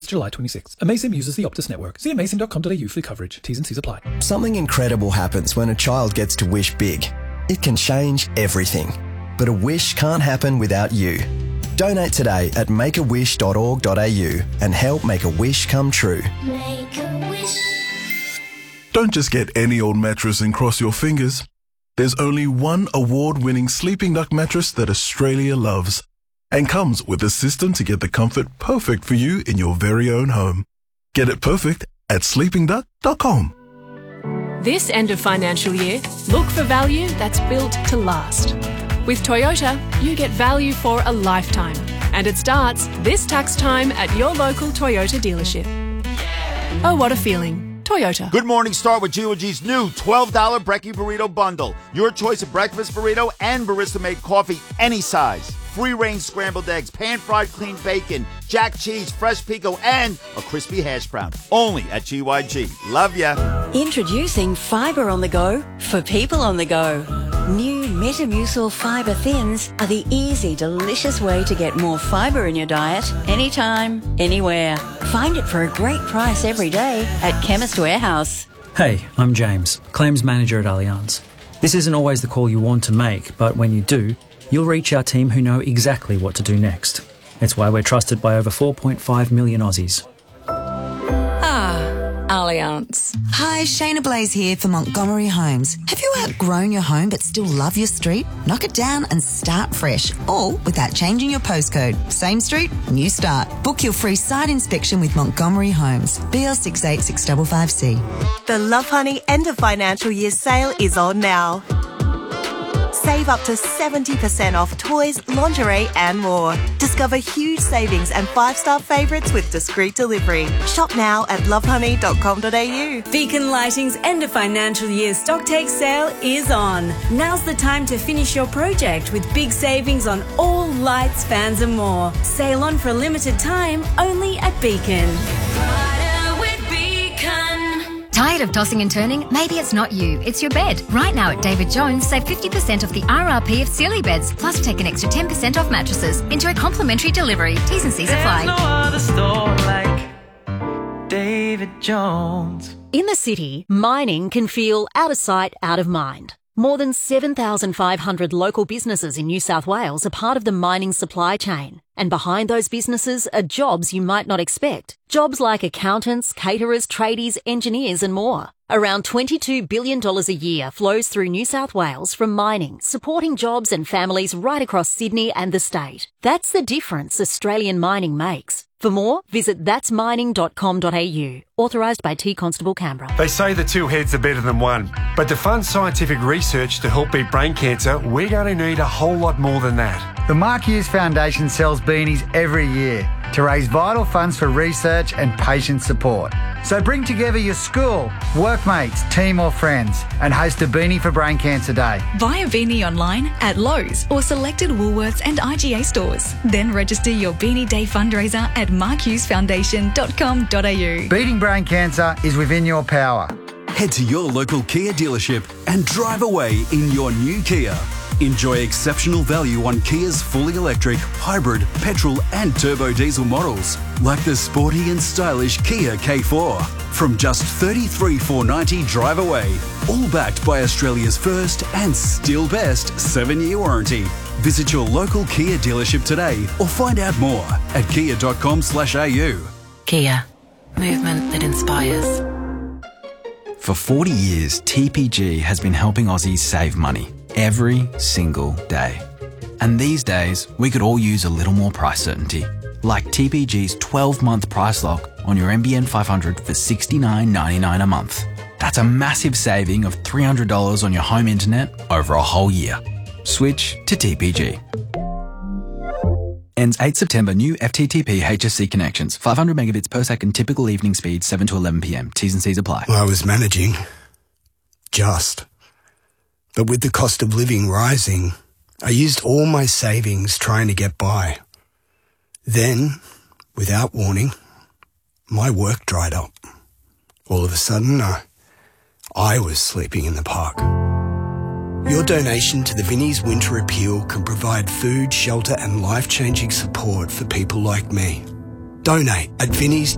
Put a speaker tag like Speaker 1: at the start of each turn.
Speaker 1: to July 26. Amaysim uses the Optus network. See amaysim.com.au for coverage. T's and C's apply.
Speaker 2: Something incredible happens when a child gets to wish big. It can change everything. But a wish can't happen without you. Donate today at makeawish.org.au and help make a wish come true.
Speaker 3: Make a wish.
Speaker 4: Don't just get any old mattress and cross your fingers. There's only one award-winning Sleeping Duck mattress that Australia loves and comes with a system to get the comfort perfect for you in your very own home. Get it perfect at sleepingduck.com.
Speaker 5: This end of financial year, look for value that's built to last. With Toyota, you get value for a lifetime. And it starts this tax time at your local Toyota dealership. Oh, what a feeling. Toyota.
Speaker 6: Good morning. Start with G&G's new $12 Brekkie Burrito Bundle. Your choice of breakfast burrito and barista-made coffee, any size. Free-range scrambled eggs, pan-fried clean bacon, jack cheese, fresh pico, and a crispy hash brown. Only at GYG. Love ya.
Speaker 7: Introducing Fibre on the Go for people on the go. New Metamucil Fibre Thins are the easy, delicious way to get more fibre in your diet anytime, anywhere. Find it for a great price every day at Chemist Warehouse.
Speaker 8: Hey, I'm James, Claims Manager at Allianz. This isn't always the call you want to make, but when you do, you'll reach our team who know exactly what to do next. It's why we're trusted by over 4.5 million Aussies.
Speaker 9: Allianz. Hi, Shayna Blaze here for Montgomery Homes. Have you outgrown your home but still love your street? Knock it down and start fresh, all without changing your postcode. Same street, new start. Book your free site inspection with Montgomery Homes. BL686555C.
Speaker 10: The Love Honey end of financial year sale is on now. Save up to 70% off toys, lingerie and more. Discover huge savings and 5-star favourites with discreet delivery. Shop now at lovehoney.com.au.
Speaker 11: Beacon Lighting's end of financial year stock take sale is on. Now's the time to finish your project with big savings on all lights, fans and more. Sale on for a limited time only at Beacon.
Speaker 12: Tired of tossing and turning? Maybe it's not you, it's your bed. Right now at David Jones, save 50% off the RRP of Sealy beds, plus take an extra 10% off mattresses. Enjoy complimentary delivery. T's and C's apply.
Speaker 13: There's no other store like David Jones.
Speaker 14: In the city, mining can feel out of sight, out of mind. More than 7,500 local businesses in New South Wales are part of the mining supply chain. And behind those businesses are jobs you might not expect. Jobs like accountants, caterers, tradies, engineers and more. Around $22 billion a year flows through New South Wales from mining, supporting jobs and families right across Sydney and the state. That's the difference Australian mining makes. For more, visit thatsmining.com.au. Authorised by T Constable Canberra.
Speaker 15: They say the two heads are better than one. But to fund scientific research to help beat brain cancer, we're going to need a whole lot more than that.
Speaker 16: The Mark Hughes Foundation sells beanies every year to raise vital funds for research and patient support. So bring together your school, workmates, team or friends and host a Beanie for Brain Cancer Day.
Speaker 17: Buy a beanie online at Lowe's or selected Woolworths and IGA stores. Then register your Beanie Day fundraiser at markhughesfoundation.com.au.
Speaker 16: Beating brain cancer is within your power.
Speaker 18: Head to your local Kia dealership and drive away in your new Kia. Enjoy exceptional value on Kia's fully electric, hybrid, petrol and turbo diesel models, like the sporty and stylish Kia K4. From just $33,490 drive away, all backed by Australia's first and still best 7-year warranty. Visit your local Kia dealership today or find out more at kia.com/au.
Speaker 19: Kia. Movement that inspires.
Speaker 20: For 40 years, TPG has been helping Aussies save money every single day. And these days, we could all use a little more price certainty. Like TPG's 12-month price lock on your NBN 500 for $69.99 a month. That's a massive saving of $300 on your home internet over a whole year. Switch to TPG. Ends 8 September. New FTTP HSC connections. 500 megabits per second. Typical evening speed 7 to 11 p.m. T's and C's apply.
Speaker 14: I was managing. But with the cost of living rising, I used all my savings trying to get by. Then, without warning, my work dried up. All of a sudden, I was sleeping in the park. Your donation to the Vinnie's Winter Appeal can provide food, shelter and life-changing support for people like me. Donate at Vinnie's